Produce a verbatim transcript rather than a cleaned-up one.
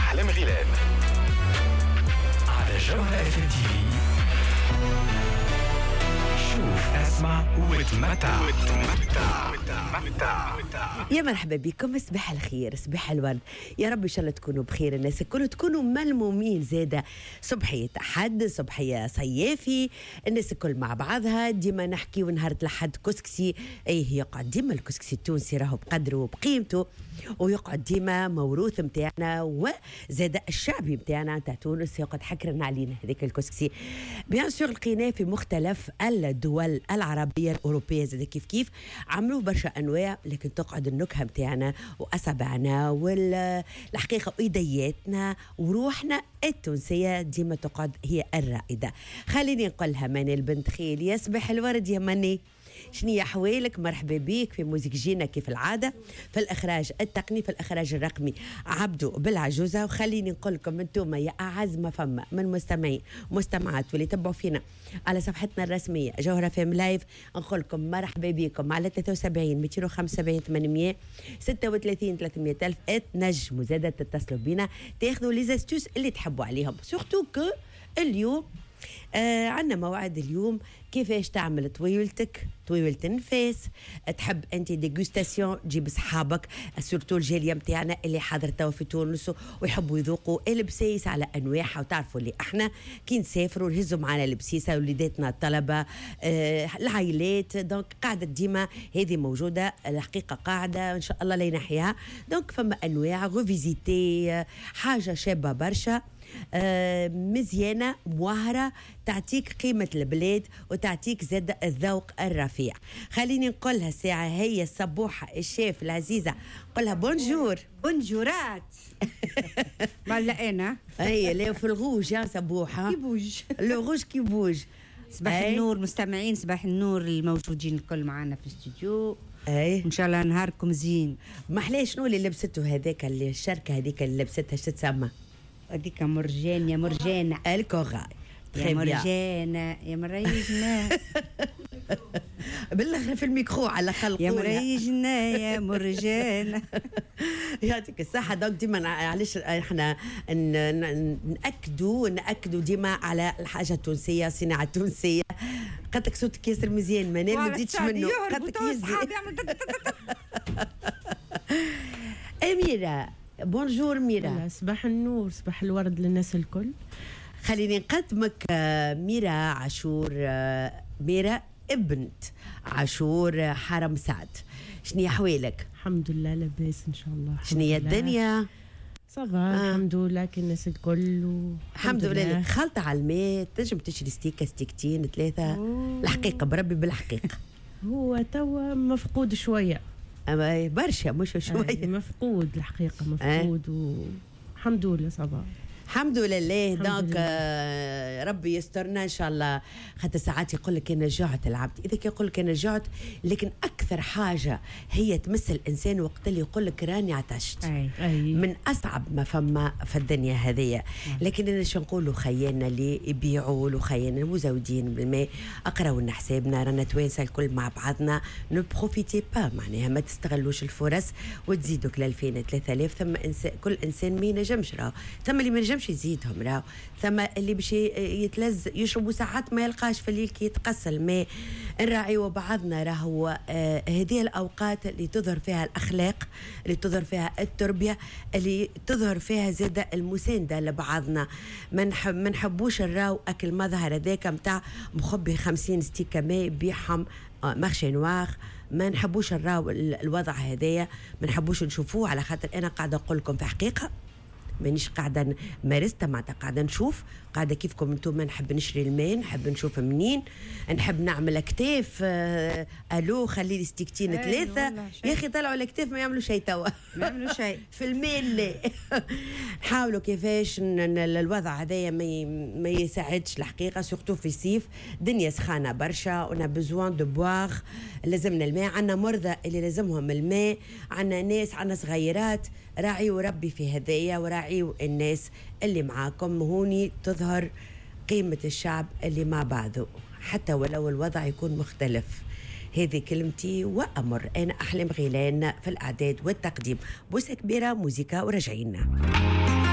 أحلام غيلان على جوهرة اف ام تي في. شوف اسمع وتمتع وتمتع وتمتع. يا مرحبا بكم، صباح الخير، صباح الورد، يا رب ان شاء الله تكونوا بخير، الناس الكل تكونوا ملمومين زاده. صبحيه احد، صبحيه صيافي، الناس الكل مع بعضها. ديما نحكي ونهار الاحد كسكسي، ايه يقعد ديما الكسكسي التونسي راهو بقدره وبقيمته، ويقعد ديما موروث متاعنا وزاد الشعبي متاعنا تاع تونس يقعد حكرنا علينا هذاك الكسكسي. بيان سور لقيناه في مختلف الدول العربيه الاوروبيه زاد كيف كيف، عملوه برشا انواع، لكن تقعد النكهه متاعنا واصابعنا والحقيقه وايدياتنا وروحنا التونسيه ديما تقعد هي الرائده. خليني نقولها ماني البنت خيل، يا صباح الورد يا ماني، شنية أحوالك؟ مرحبا بيك في موزيك جينا كيف العادة، في الإخراج التقني، في الإخراج الرقمي عبدو بالعجوزة. وخليني نقول لكم أنتم يا أعز ما فما من مستمعين مستمعات واللي تبعوا فينا على صفحتنا الرسمية جوهرة فيم لايف، نقول لكم مرحبا بكم على ثلاثة وسبعين مئتين وخمسة وسبعين ثمانمئة ستة وثلاثين ثلاثمئة ألف. تنجموا زادة تتصلوا بينا تاخذوا لي زاستوس اللي تحبوا عليهم، سورتو كو اليوم آه عندنا موعد اليوم كيفاش تعمل طويلتك طويلة النفاس. تحب انت ديغوستاسيون تجيب صحابك، سورتو الجاليه نتاعنا اللي حاضر توا في تونس ويحبوا يذوقوا البسيس على انواعها، وتعرفوا اللي احنا كي نسافروا نهزوا معنا البسيسه وليداتنا الطلبه آه العائلات، دونك قاعده ديما هذه موجوده الحقيقه، قاعده ان شاء الله لا ينحيها. دونك فما انواع غوفيزيتي، حاجه شابه برشا آه مزيانه موهره، تعطيك قيمه البلاد وتعطيك زاد الذوق الرفيع. خليني نقولها الساعه هي الصبوحه الشيف العزيزه، قولها بونجور. بونجورات مالا انا هي لا في الغوج يا صبوحه كيبوج الغوج كيبوج. صباح أي. النور مستمعين، صباح النور الموجودين الكل معنا في الاستوديو، اي ان شاء الله نهاركم زين. محلاه شنو اللي لبسته هذاك اللي الشركه هذيك اللي لبستها شو تسمى؟ هذيك مرجان يا مرجانة الكوغاي يا مرجانة يا مريجنا بالله في الميكرو على خلقونا يا مريجنا يا مرجانة. يعطيك الصحة. دوك ديما علاش احنا نأكدوا نأكدوا ديما على الحاجة التونسية، الصناعة التونسية. قالك صوتك ياسر مزيان، ما ما تزيدش منه، قالك يزي. أميرة بونجور ميرا. صباح النور، صباح الورد للناس الكل. خليني نقدمك ميرا عاشور، ميرا ابنت عاشور حرم سعد. شنو أحوالك؟ الحمد لله لاباس ان شاء الله. شنو هي الدنيا؟ صافا آه. الحمد لله كالناس الكل و... الحمد لله. خلطة على الماء، تنجم تشري ستيكة ستيكتين ثلاثة. أوه. الحقيقة بربي بالحقيقة هو توا مفقود شوية، أما برشا مش شوية مفقود الحقيقة، مفقود آه. والحمد لله صافا الحمد لله. دونك آه ربي يسترنا ان شاء الله. خاطر ساعات يقول لك انا جعت العبد، اذا كي يقول لك انا جعت، لكن اكثر حاجه هي تمس الانسان وقت اللي يقول لك راني عطشت. أي. أي. من اصعب ما فما في الدنيا هذه. لكن انا شو نقولوا خيالنا اللي يبيعوا له، خيالنا المزودين بالماء، اقراوا لنا حسابنا، رانا توانسه الكل مع بعضنا، نو بروفيتي با، معناها ما تستغلوش الفرص وتزيدوا كل ألفين ثلاثة آلاف. ثم إنسان كل انسان ما ينجمش، راهو ثم اللي ما ينجمش يزيدهم، راهو ثم اللي باش يتلز يشربوا ساعات ما يلقاش في الليل كي يتقص الماء. نراعيوا بعضنا، راهو آه هذه الاوقات اللي تظهر فيها الاخلاق، اللي تظهر فيها التربيه، اللي تظهر فيها زاده المسانده لبعضنا. ما نحب ما نحبوش نراو اكل مظهر هذاك نتاع مخبي خمسين ستيكه ماء بيحهم آه مارشي نوار. ما نحبوش نراو الوضع هذايا، ما نحبوش نشوفوه. على خاطر انا قاعده اقول لكم في حقيقه مانيش قاعده مارسته، معناتها قاعده نشوف، قاعده كيفكم انتم. نحب نشري الماء، نحب نشوف منين، نحب نعمل اكتاف. آه الو خلي لي ستيكتين ثلاثه يا اخي، طلعوا الاكتاف ما يعملوا شيء توا، ما يعملوا شيء في الماء. لا نحاولوا كيفاش الوضع هذايا ما ما يساعدش الحقيقه، سورتو في الصيف دنيا سخانه برشا، ونا بزوان دو بواغ، لازمنا الماء. عندنا مرضى اللي لازمهم الماء، عندنا ناس، عندنا صغيرات. راعيوا ربي في هدايا وراعيوا الناس اللي معاكم. هوني تظهر قيمة الشعب اللي مع بعضه، حتى ولو الوضع يكون مختلف. هذه كلمتي وأمر. أنا أحلام غيلان في الإعداد والتقديم. بوسة كبيرة، موسيقى ورجعينا.